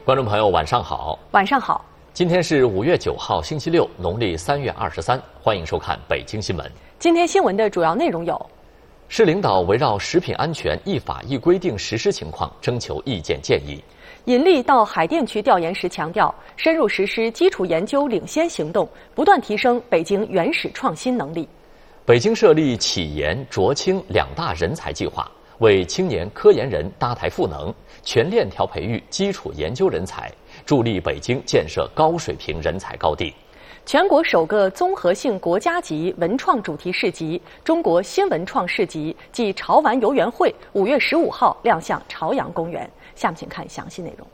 观众朋友，晚上好。 晚上好。 今天是5月9号，星期六，农历3月23。欢迎收看北京新闻。 今天新闻的主要内容有： 市领导围绕食品安全一法一规定实施情况征求意见建议。 尹力到海淀区调研时强调，深入实施基础研究领先行动，不断提升北京原始创新能力。 北京设立企研卓青2大人才计划，为青年科研人搭台赋能，全链条培育基础研究人才，助力北京建设高水平人才高地。 全国首个综合性国家级文创主题市集——中国新文创市集暨潮玩游园会5月15号亮相朝阳公园。下面请看详细内容。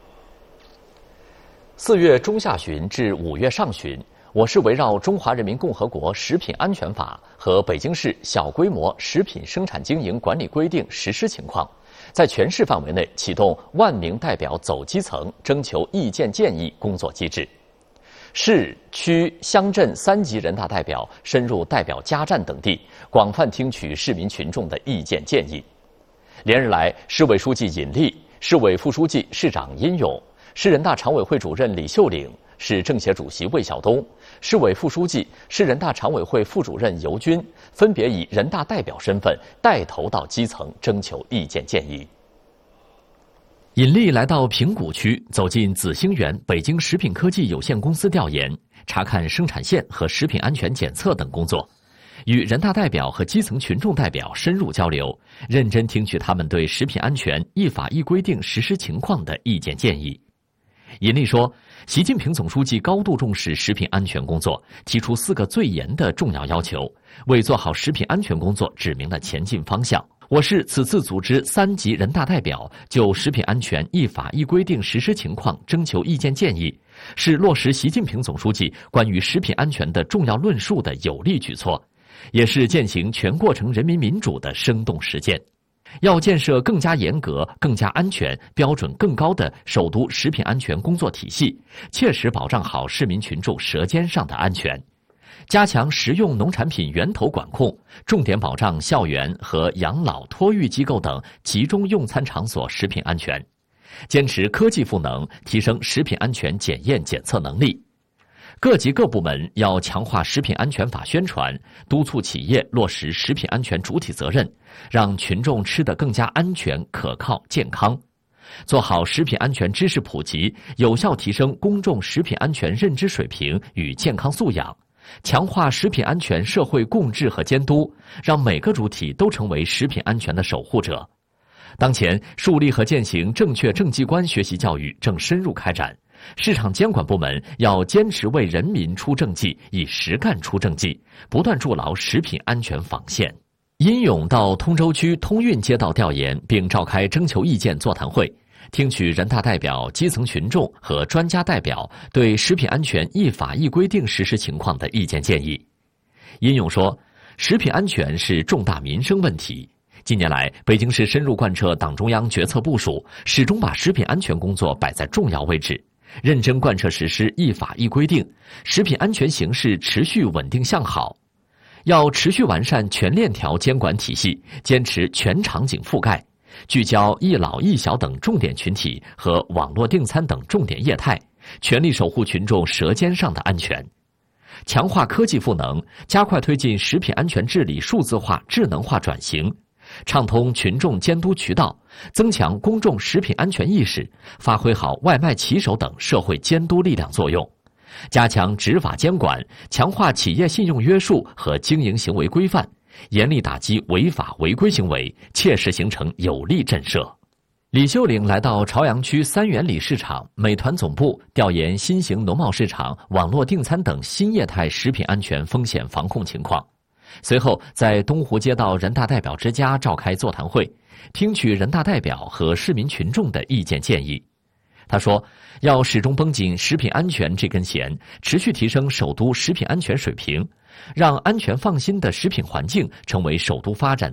4月中下旬至5月上旬，我市围绕《中华人民共和国食品安全法》和《北京市小规模食品生产经营管理规定》实施情况，在全市范围内启动万名代表走基层、征求意见建议工作机制。市、区、乡镇3级人大代表深入代表家站等地，广泛听取市民群众的意见建议。连日来，市委书记尹力、市委副书记、市长殷勇、市人大常委会主任李秀岭、市政协主席魏晓东、市委副书记、市人大常委会副主任尤军分别以人大代表身份带头到基层征求意见建议。尹力来到平谷区，走进紫星园北京食品科技有限公司调研，查看生产线和食品安全检测等工作，与人大代表和基层群众代表深入交流，认真听取他们对食品安全一法一规定实施情况的意见建议。尹力说，习近平总书记高度重视食品安全工作，提出4个最严的重要要求，为做好食品安全工作指明了前进方向。我市此次组织3级人大代表就食品安全一法一规定实施情况征求意见建议，是落实习近平总书记关于食品安全的重要论述的有力举措，也是践行全过程人民民主的生动实践。要建设更加严格、更加安全、标准更高的首都食品安全工作体系，切实保障好市民群众舌尖上的安全。加强食用农产品源头管控，重点保障校园和养老托育机构等集中用餐场所食品安全，坚持科技赋能，提升食品安全检验检测能力。各级各部门要强化食品安全法宣传，督促企业落实食品安全主体责任，让群众吃得更加安全、可靠、健康。做好食品安全知识普及，有效提升公众食品安全认知水平与健康素养，强化食品安全社会共治和监督，让每个主体都成为食品安全的守护者。当前，树立和践行正确政绩观学习教育正深入开展，市场监管部门要坚持为人民出政绩，以实干出政绩，不断筑牢食品安全防线。殷勇到通州区通运街道调研，并召开征求意见座谈会，听取人大代表、基层群众和专家代表对食品安全一法一规定实施情况的意见建议。殷勇说，食品安全是重大民生问题。近年来，北京市深入贯彻党中央决策部署，始终把食品安全工作摆在重要位置，认真贯彻实施一法一规定，食品安全形势持续稳定向好。要持续完善全链条监管体系，坚持全场景覆盖，聚焦一老一小等重点群体和网络订餐等重点业态，全力守护群众舌尖上的安全。强化科技赋能，加快推进食品安全治理数字化、智能化转型，畅通群众监督渠道，增强公众食品安全意识，发挥好外卖骑手等社会监督力量作用。加强执法监管，强化企业信用约束和经营行为规范，严厉打击违法违规行为，切实形成有力震慑。李秀岭来到朝阳区3元里市场、美团总部调研新型农贸市场、网络订餐等新业态食品安全风险防控情况。随后在东湖街道人大代表之家召开座谈会，听取人大代表和市民群众的意见建议。他说，要始终绷紧食品安全这根弦，持续提升首都食品安全水平，让安全放心的食品环境成为首都发展